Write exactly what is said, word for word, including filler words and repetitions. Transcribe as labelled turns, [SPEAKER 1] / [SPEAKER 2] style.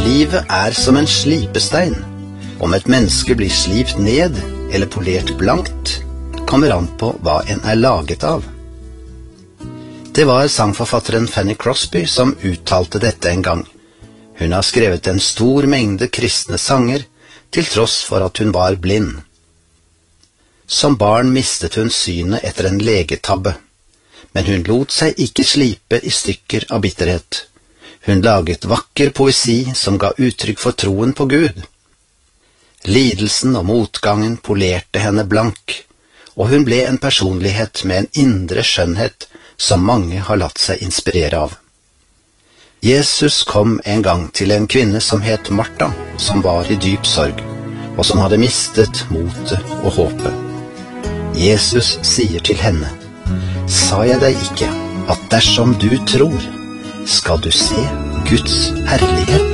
[SPEAKER 1] Livet er som en slipestein. Om et menneske blir slipt ned eller polert blankt, kommer an på hva en er laget av. Det var sangforfatteren Fanny Crosby som uttalte dette en gang. Hun har skrevet en stor mengde kristne sanger, til tross for at hun var blind. Som barn mistet hun synet etter en legetabbe, men hun lot seg ikke slipe i stykker av bitterhet. Hun laget vakker poesi som ga uttrykk for troen på Gud. Lidelsen og motgangen polerte henne blank, og hun ble en personlighet med en indre skjønnhet som mange har latt seg inspirere av. Jesus kom en gang til en kvinne som het Martha, som var i dyp sorg, og som hadde mistet motet og håpet. Jesus sier til henne, «Sa jeg deg ikke at dersom du tror, skal du se Guds herlighet?»